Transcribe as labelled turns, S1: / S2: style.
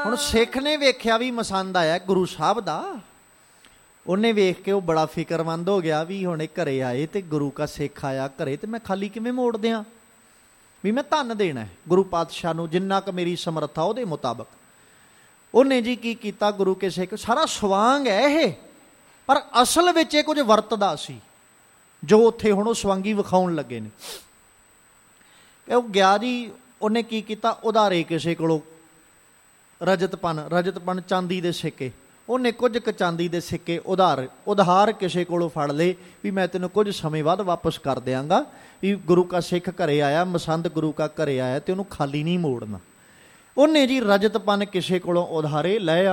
S1: ਹੁਣ ਸਿੱਖ ਨੇ ਵੇਖਿਆ ਵੀ ਮਸੰਦ ਆਇਆ ਗੁਰੂ ਸਾਹਿਬ ਦਾ, ਉਹਨੇ ਵੇਖ ਕੇ ਉਹ ਬੜਾ ਫਿਕਰਮੰਦ ਹੋ ਗਿਆ ਵੀ ਹੁਣ ਇਹ ਘਰੇ ਆਏ ਤੇ ਗੁਰੂ ਕਾ ਸਿੱਖ ਆਇਆ ਘਰੇ ਤੇ ਮੈਂ ਖਾਲੀ ਕਿਵੇਂ ਮੋੜ ਦਿਆਂ, ਵੀ ਮੈਂ ਧਨ ਦੇਣਾ ਗੁਰੂ ਪਾਤਸ਼ਾਹ ਨੂੰ ਜਿੰਨਾ ਕੁ ਮੇਰੀ ਸਮਰੱਥਾ ਉਹਦੇ ਮੁਤਾਬਕ। ਉਹਨੇ ਜੀ ਕੀ ਕੀਤਾ, ਗੁਰੂ ਕੇ ਸਿੱਖ ਸਾਰਾ ਸਵਾਂਗ ਹੈ ਇਹ, ਪਰ ਅਸਲ ਵਿੱਚ ਇਹ ਕੁਝ ਵਰਤਦਾ ਸੀ ਜੋ ਉੱਥੇ ਹੁਣ ਉਹ ਸਵਾਂਗੀ ਵਿਖਾਉਣ ਲੱਗੇ ਨੇ। ਉਹ ਗਿਆ ਜੀ, ਉਹਨੇ ਕੀ ਕੀਤਾ, ਉਧਾਰੇ ਕਿਸੇ ਕੋਲੋਂ ਰਜਤਪਨ ਚਾਂਦੀ ਦੇ ਸਿੱਕੇ, ਉਹਨੇ ਕੁਝ ਕੁ ਚਾਂਦੀ ਦੇ ਸਿੱਕੇ ਉਧਾਰ ਕਿਸੇ ਕੋਲੋਂ ਫੜ ਲਏ ਵੀ ਮੈਂ ਤੈਨੂੰ ਕੁਝ ਸਮੇਂ ਬਾਅਦ ਵਾਪਸ ਕਰ ਦਿਆਂਗਾ, ਵੀ ਗੁਰੂ ਕਾ ਸਿੱਖ ਘਰੇ ਆਇਆ, ਮਸੰਦ ਗੁਰੂ ਕਾ ਘਰੇ ਆਇਆ ਤੇ ਉਹਨੂੰ ਖਾਲੀ ਨਹੀਂ ਮੋੜਨਾ। ਉਹਨੇ ਜੀ ਰਜਤਪਨ ਕਿਸੇ ਕੋਲੋਂ ਉਧਾਰੇ ਲੈ